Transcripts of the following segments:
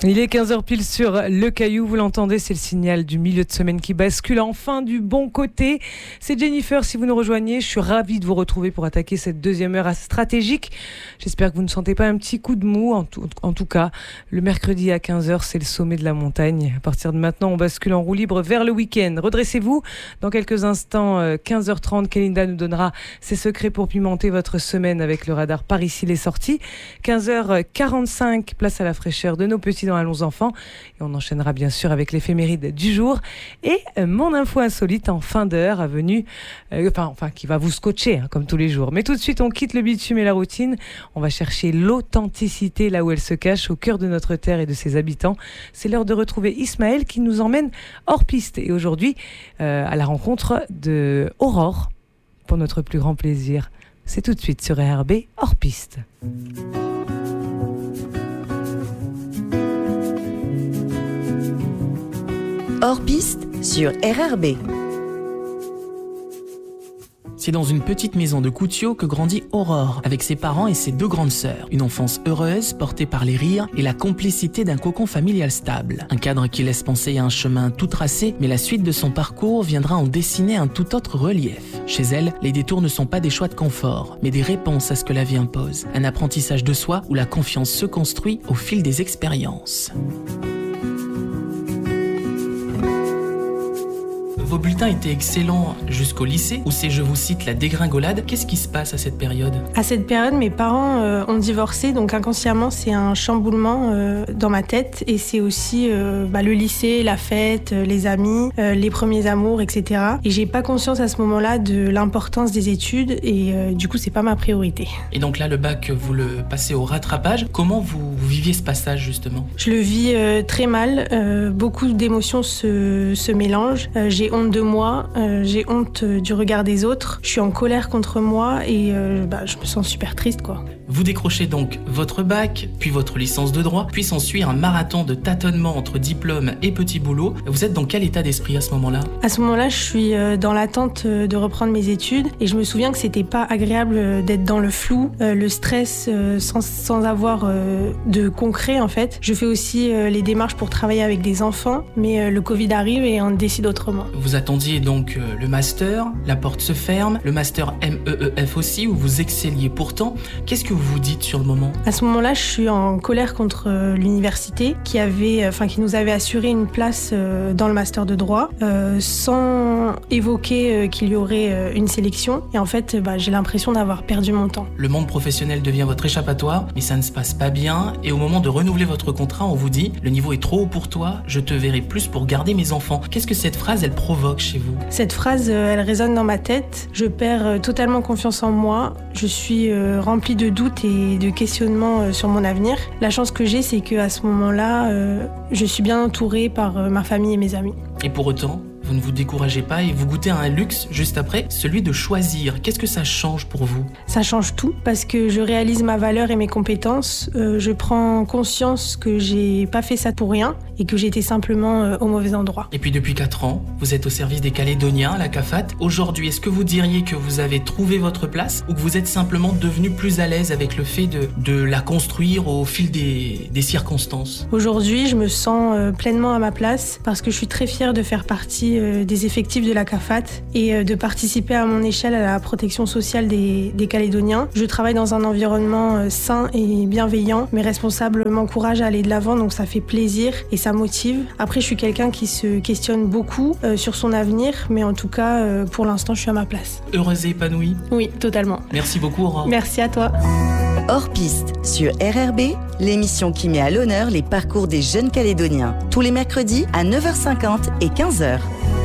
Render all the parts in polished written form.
Il est 15h pile sur Le Caillou, vous l'entendez, c'est le signal du milieu de semaine qui bascule enfin du bon côté. C'est Jennifer, si vous nous rejoignez, je suis ravie de vous retrouver pour attaquer cette deuxième heure stratégique. J'espère que vous ne sentez pas un petit coup de mou, en tout cas, le mercredi à 15h, c'est le sommet de la montagne. À partir de maintenant, on bascule en roue libre vers le week-end. Redressez-vous, dans quelques instants, 15h30, Kelinda nous donnera ses secrets pour pimenter votre semaine avec le radar par ici les sorties. 15h45, place à la fraîcheur de nos petits dans Allons enfants, et on enchaînera bien sûr avec l'éphéméride du jour et mon info insolite en fin d'heure qui va vous scotcher comme tous les jours. Mais tout de suite on quitte le bitume et la routine, on va chercher l'authenticité là où elle se cache, au cœur de notre terre et de ses habitants. C'est l'heure de retrouver Ismaël qui nous emmène hors piste, et aujourd'hui à la rencontre de Aurore pour notre plus grand plaisir. C'est tout de suite sur RRB hors piste. Hors piste sur RRB. C'est dans une petite maison de Koutiaux que grandit Aurore, avec ses parents et ses deux grandes sœurs. Une enfance heureuse, portée par les rires et la complicité d'un cocon familial stable. Un cadre qui laisse penser à un chemin tout tracé, mais la suite de son parcours viendra en dessiner un tout autre relief. Chez elle, les détours ne sont pas des choix de confort, mais des réponses à ce que la vie impose. Un apprentissage de soi où la confiance se construit au fil des expériences. Vos bulletins étaient excellents jusqu'au lycée, où c'est, je vous cite, la dégringolade. Qu'est-ce qui se passe à cette période ? À cette période, mes parents ont divorcé, donc inconsciemment, c'est un chamboulement dans ma tête. Et c'est aussi le lycée, la fête, les amis, les premiers amours, etc. Et j'ai pas conscience à ce moment-là de l'importance des études, et du coup, c'est pas ma priorité. Et donc là, le bac, vous le passez au rattrapage. Comment vous viviez ce passage, justement ? Je le vis très mal. Beaucoup d'émotions se mélangent. J'ai honte de moi, j'ai honte du regard des autres, je suis en colère contre moi et je me sens super triste, quoi. Vous décrochez donc votre bac, puis votre licence de droit, puis s'ensuit un marathon de tâtonnement entre diplôme et petit boulot. Vous êtes dans quel état d'esprit à ce moment-là ? À ce moment-là, je suis dans l'attente de reprendre mes études, et je me souviens que c'était pas agréable d'être dans le flou, le stress sans avoir de concret en fait. Je fais aussi les démarches pour travailler avec des enfants, mais le Covid arrive et on décide autrement. Vous attendiez donc le master, la porte se ferme, le master MEEF aussi, où vous excelliez pourtant. Qu'est-ce que vous vous dites sur le moment ? À ce moment-là, je suis en colère contre l'université qui nous avait assuré une place dans le master de droit sans évoquer qu'il y aurait une sélection. Et en fait, j'ai l'impression d'avoir perdu mon temps. Le monde professionnel devient votre échappatoire, mais ça ne se passe pas bien. Et au moment de renouveler votre contrat, on vous dit « Le niveau est trop haut pour toi, je te verrai plus pour garder mes enfants ». Qu'est-ce que cette phrase, elle provoque chez vous ? Cette phrase, elle résonne dans ma tête. Je perds totalement confiance en moi. Je suis remplie de doutes et de questionnements sur mon avenir. La chance que j'ai, c'est qu'à ce moment-là, je suis bien entourée par ma famille et mes amis. Et pour autant, vous ne vous découragez pas et vous goûtez à un luxe juste après, celui de choisir. Qu'est-ce que ça change pour vous ? Ça change tout parce que je réalise ma valeur et mes compétences. Je prends conscience que j'ai pas fait ça pour rien et que j'étais simplement au mauvais endroit. Et puis depuis 4 ans, vous êtes au service des Calédoniens à la CAFAT. Aujourd'hui, est-ce que vous diriez que vous avez trouvé votre place ou que vous êtes simplement devenu plus à l'aise avec le fait de la construire au fil des circonstances ? Aujourd'hui, je me sens pleinement à ma place parce que je suis très fière de faire partie des effectifs de la CAFAT et de participer à mon échelle à la protection sociale des Calédoniens. Je travaille dans un environnement sain et bienveillant. Mes responsables m'encouragent à aller de l'avant, donc ça fait plaisir et ça motive. Après, je suis quelqu'un qui se questionne beaucoup sur son avenir, mais en tout cas, pour l'instant, je suis à ma place. Heureuse et épanouie ? Oui, totalement. Merci beaucoup, Aurore. Merci à toi. Hors piste sur RRB, l'émission qui met à l'honneur les parcours des jeunes Calédoniens. Tous les mercredis à 9h50 et 15h.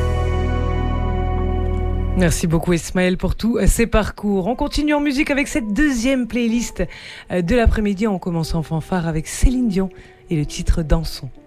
Merci beaucoup Ismaël pour tous ces parcours. On continue en musique avec cette deuxième playlist de l'après-midi. On commence en fanfare avec Céline Dion et le titre Dansons.